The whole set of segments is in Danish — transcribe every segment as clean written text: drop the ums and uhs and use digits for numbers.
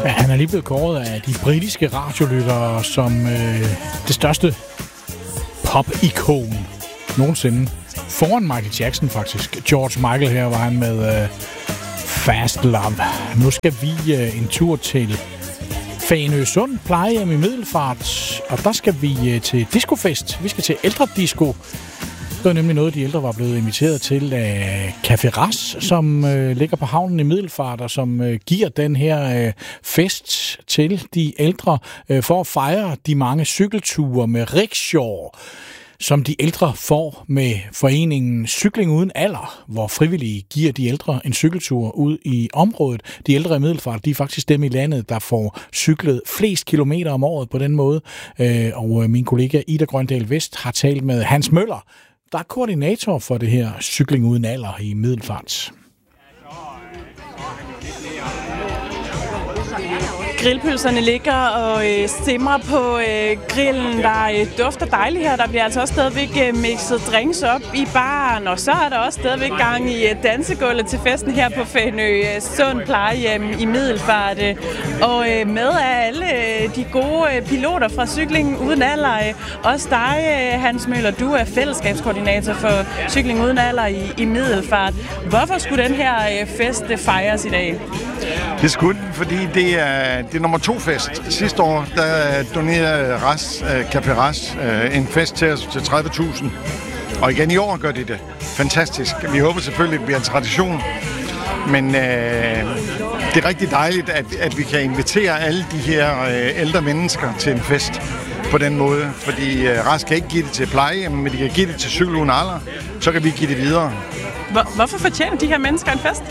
Ja, han er lige blevet kåret af de britiske radiolyttere som det største pop-ikon nogensinde. Foran Michael Jackson faktisk. George Michael her var han med Fast Love. Nu skal vi en tur til Fanø-Sund plejehjem i Middelfart, og der skal vi til discofest. Vi skal til ældredisco. Det var nemlig noget, de ældre var blevet inviteret til af Café Ras, som ligger på havnen i Middelfart, og som giver den her fest til de ældre for at fejre de mange cykelture med rickshaw, som de ældre får med foreningen Cykling Uden Alder, hvor frivillige giver de ældre en cykeltur ud i området. De ældre i Middelfart, de er faktisk dem i landet, der får cyklet flest kilometer om året på den måde. Og min kollega Ida Grøndal Vest har talt med Hans Møller, der er koordinator for det her Cykling Uden Alder i Middelfart. Grillpølserne ligger og simrer på grillen. Der dufter dejligt her. Der bliver altså også stadigvæk mixet drinks op i baren. Og så er der også stadigvæk gang i dansegulvet til festen her på Fanø-Sund plejehjem i Middelfart. Og med af alle de gode piloter fra Cykling Uden Alder. Også dig, Hans Møller, du er fællesskabskoordinator for Cykling Uden Alder i Middelfart. Hvorfor skulle den her fest fejres i dag? Det skulle den, fordi det er nummer 2 fest. Sidste år, der donerede Café Ras en fest til os til 30.000. Og igen i år gør de det. Fantastisk. Vi håber selvfølgelig, at det bliver en tradition. Men det er rigtig dejligt, at vi kan invitere alle de her ældre mennesker til en fest på den måde. Fordi Ras kan ikke give det til plejehjem, men de kan give det til Cykling Uden Alder. Så kan vi give det videre. Hvorfor fortjener de her mennesker en fest?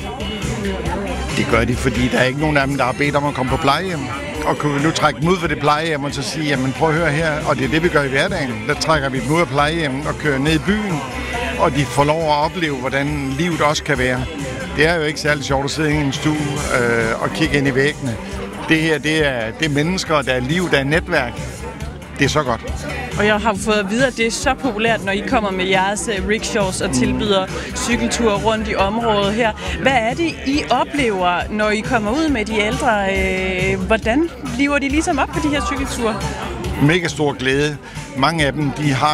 Det gør de, fordi der er ikke nogen af dem, der har bedt om at komme på plejehjem. Og kunne vi nu trække dem ud for det plejehjem og så sige, jamen prøv at høre her, og det er det, vi gør i hverdagen. Der trækker vi dem ud af plejehjem og kører ned i byen, og de får lov at opleve, hvordan livet også kan være. Det er jo ikke særlig sjovt at sidde i en stue og kigge ind i væggene. Det her, det er mennesker, der er liv, der er netværk. Det er så godt. Og jeg har fået at vide, at det er så populært, når I kommer med jeres rickshaws og tilbyder cykelture rundt i området her. Hvad er det, I oplever, når I kommer ud med de ældre? Hvordan lever de ligesom op på de her cykelture? Mega stor glæde. Mange af dem,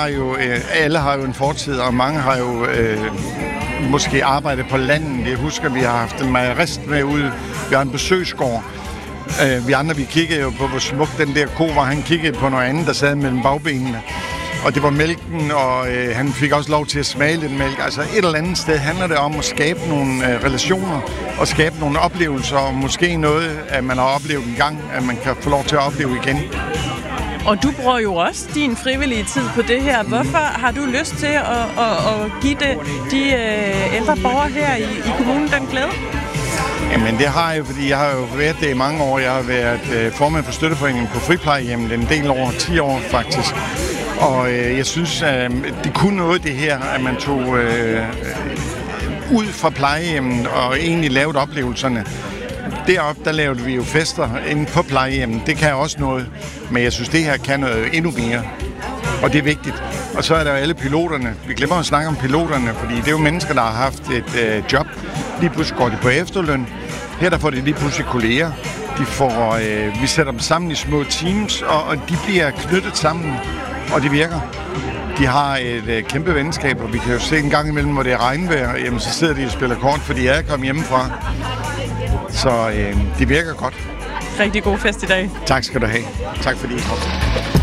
alle har jo en fortid, og mange har jo måske arbejdet på landet. Jeg husker, vi har haft en majerist med ude. Vi har en besøgsgård. Vi andre, vi kiggede jo på, hvor smuk den der ko var. Han kiggede på noget andet, der sad mellem bagbenene. Og det var mælken, og han fik også lov til at smage den mælk. Altså et eller andet sted handler det om at skabe nogle relationer, og skabe nogle oplevelser, og måske noget, at man har oplevet en gang, at man kan få lov til at opleve igen. Og du bruger jo også din frivillige tid på det her. Hvorfor har du lyst til at give de ældre borgere her i kommunen den glæde? Jamen det har jeg, fordi jeg har jo været det i mange år. Jeg har været formand for støtteforeningen på friplejehjemmet en del år, 10 år faktisk. Og jeg synes, det kunne noget det her, at man tog ud fra plejehjemmet og egentlig lavede oplevelserne. Deroppe, der lavede vi jo fester inde på plejehjemmet. Det kan også noget, men jeg synes, det her kan noget endnu mere. Og det er vigtigt. Og så er der jo alle piloterne. Vi glemmer at snakke om piloterne, fordi det er jo mennesker, der har haft et job. Lige pludselig går de på efterløn. Her der får de lige pludselig kolleger. Vi sætter dem sammen i små teams, og de bliver knyttet sammen, og det virker. De har et kæmpe venskab, og vi kan jo se en gang imellem, hvor det er regnvejr, jamen, så sidder de og spiller kort, for de er kommet hjemmefra. Så det virker godt. Rigtig god fest i dag. Tak skal du have. Tak fordi I kom.